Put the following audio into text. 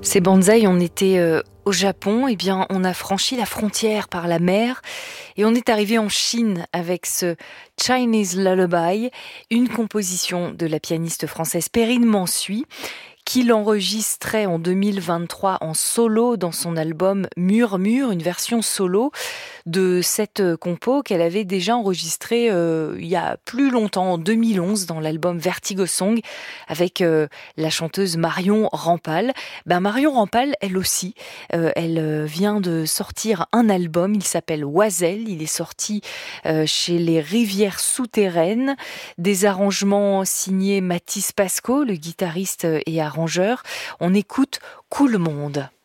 Ces bonsaïs, on était au Japon, on a franchi la frontière par la mer et on est arrivé en Chine avec ce Chinese Lullaby, une composition de la pianiste française Perrine Mansuy, qui l'enregistrait en 2023 en solo dans son album Murmure, une version solo de cette compo qu'elle avait déjà enregistrée il y a plus longtemps, en 2011, dans l'album Vertigo Song, avec la chanteuse Marion Rampal. Marion Rampal, elle aussi, elle vient de sortir un album, il s'appelle Oiselle, il est sorti chez les Rivières Souterraines, des arrangements signés Mathis Pasco, le guitariste et arrangeur. On écoute Cool Monde.